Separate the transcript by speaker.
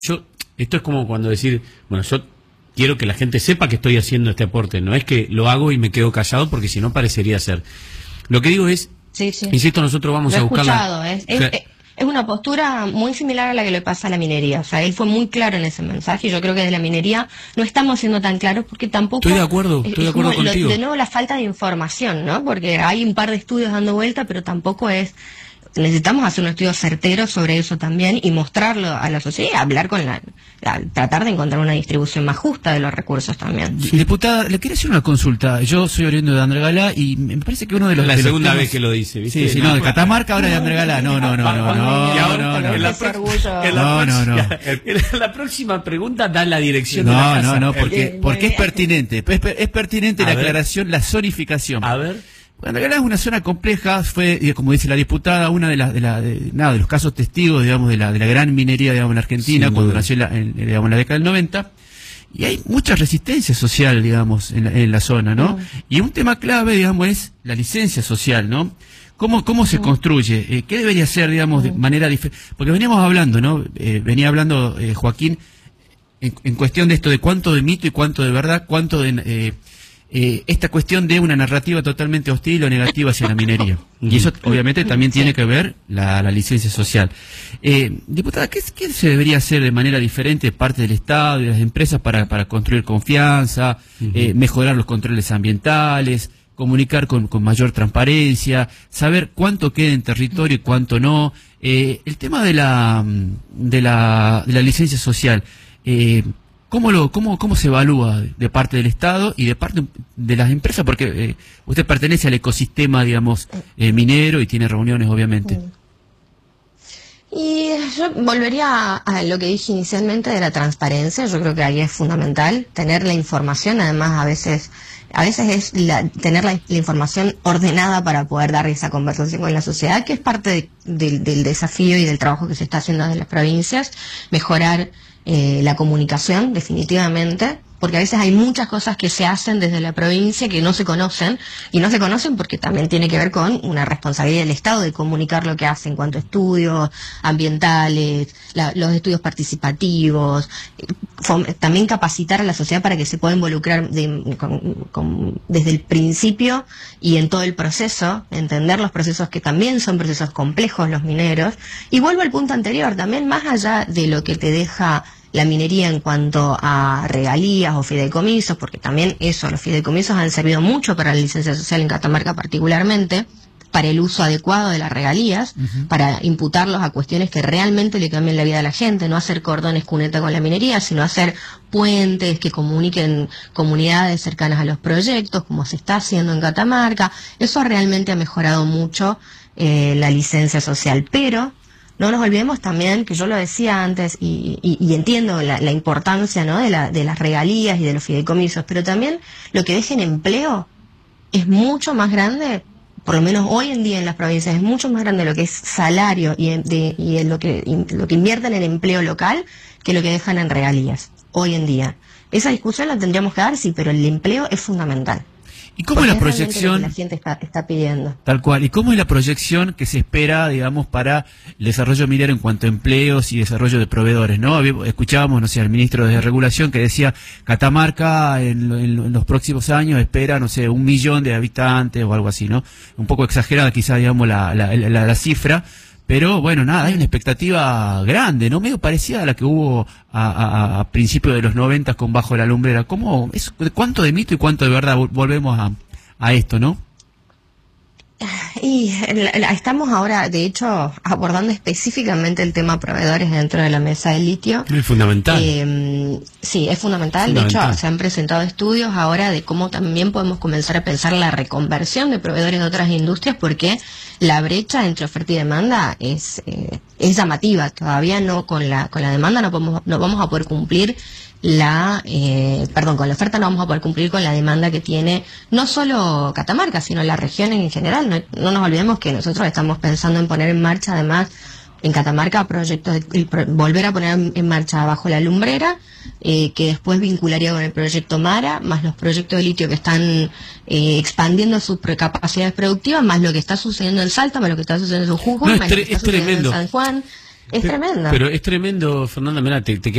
Speaker 1: Esto es como cuando decir, bueno, yo quiero que la gente sepa que estoy haciendo este aporte, no es que lo hago y me quedo callado porque si no parecería ser. Lo que digo es,
Speaker 2: sí, sí.
Speaker 1: Insisto, nosotros vamos a buscar
Speaker 2: es una postura muy similar a la que le pasa a la minería. O sea, él fue muy claro en ese mensaje y yo creo que de la minería no estamos siendo tan claros porque tampoco...
Speaker 1: Estoy de acuerdo contigo.
Speaker 2: De nuevo la falta de información, ¿no? Porque hay un par de estudios dando vuelta, pero tampoco es... Necesitamos hacer un estudio certero sobre eso también y mostrarlo a la sociedad y hablar con tratar de encontrar una distribución más justa de los recursos también.
Speaker 3: Diputada, le quería hacer una consulta. Yo soy oriundo de Andrés Galá y me parece que uno de los...
Speaker 1: La segunda vez que lo dice, ¿viste?
Speaker 3: Sí, no, de Catamarca, ahora de Andrés Galá. No.
Speaker 1: La próxima pregunta da la dirección de
Speaker 3: la
Speaker 1: casa.
Speaker 3: No, porque es pertinente. Es pertinente la aclaración, la zonificación.
Speaker 1: A ver.
Speaker 3: Andrés Galá es una zona compleja, fue, como dice la diputada, una de los casos testigos, digamos, de la gran minería, digamos, en Argentina, sí, cuando nació digamos, en la década del 90, y hay mucha resistencia social, digamos, en la zona, ¿no? Y un tema clave, digamos, es la licencia social, ¿no? ¿Cómo se construye? ¿Qué debería ser, digamos, de manera diferente? Porque veníamos hablando, ¿no? Venía hablando Joaquín en cuestión de esto, de cuánto de mito y cuánto de verdad, cuánto de... esta cuestión de una narrativa totalmente hostil o negativa hacia la minería. Y eso obviamente también tiene que ver la licencia social. Diputada, ¿qué se debería hacer de manera diferente de parte del Estado y de las empresas para construir confianza, mejorar los controles ambientales, comunicar con mayor transparencia, saber cuánto queda en territorio y cuánto no? El tema de la licencia social, ¿Cómo se evalúa de parte del Estado y de parte de las empresas? Porque usted pertenece al ecosistema, digamos, minero y tiene reuniones, obviamente.
Speaker 2: Y yo volvería a lo que dije inicialmente de la transparencia. Yo creo que ahí es fundamental tener la información. Además, a veces es tener la información ordenada para poder dar esa conversación con la sociedad, que es parte del desafío y del trabajo que se está haciendo desde las provincias. Mejorar la comunicación, definitivamente, porque a veces hay muchas cosas que se hacen desde la provincia que no se conocen, y no se conocen porque también tiene que ver con una responsabilidad del Estado de comunicar lo que hace en cuanto a estudios ambientales, los estudios participativos, también capacitar a la sociedad para que se pueda involucrar desde el principio y en todo el proceso, entender los procesos que también son procesos complejos los mineros. Y vuelvo al punto anterior, también más allá de lo que te deja la minería en cuanto a regalías o fideicomisos, porque también los fideicomisos han servido mucho para la licencia social en Catamarca particularmente, para el uso adecuado de las regalías, para imputarlos a cuestiones que realmente le cambien la vida a la gente, no hacer cordones cuneta con la minería, sino hacer puentes que comuniquen comunidades cercanas a los proyectos, como se está haciendo en Catamarca. Eso realmente ha mejorado mucho la licencia social, pero no nos olvidemos también, que yo lo decía antes, y entiendo la importancia, ¿no?, de las regalías y de los fideicomisos, pero también lo que deja en empleo es mucho más grande, por lo menos hoy en día en las provincias, es mucho más grande lo que es salario y lo que invierten en empleo local que lo que dejan en regalías, hoy en día. Esa discusión la tendríamos que dar, sí, pero el empleo es fundamental.
Speaker 3: ¿Y cómo es la proyección?
Speaker 2: Lo que la gente está pidiendo.
Speaker 3: Tal cual. ¿Y cómo es la proyección que se espera, digamos, para el desarrollo minero en cuanto a empleos y desarrollo de proveedores, ¿no? Escuchábamos, no sé, al ministro de Regulación que decía Catamarca en los próximos años espera, no sé, 1 millón de habitantes o algo así, ¿no? Un poco exagerada quizás, digamos, la cifra. Pero bueno, nada, hay una expectativa grande, ¿no? Medio parecida a la que hubo a principios de los 90 con Bajo la Lumbrera. ¿Cuánto de mito y cuánto de verdad? Volvemos a esto, ¿no?
Speaker 2: Y estamos ahora, de hecho, abordando específicamente el tema proveedores dentro de la mesa de litio.
Speaker 1: Es fundamental.
Speaker 2: Sí, es fundamental. De hecho, se han presentado estudios ahora de cómo también podemos comenzar a pensar la reconversión de proveedores de otras industrias, porque la brecha entre oferta y demanda es llamativa. Todavía no con la demanda no vamos a poder cumplir con la oferta no vamos a poder cumplir con la demanda que tiene no solo Catamarca, sino la región en general. No nos olvidemos que nosotros estamos pensando en poner en marcha, además, en Catamarca, proyectos volver a poner en marcha Bajo la Lumbrera, que después vincularía con el proyecto Mara, más los proyectos de litio que están expandiendo sus capacidades productivas, más lo que está sucediendo en Salta, más lo que está sucediendo en Jujuy, más lo que está sucediendo en San Juan. Es tremenda.
Speaker 1: Pero es tremendo, Fernanda, mirá, te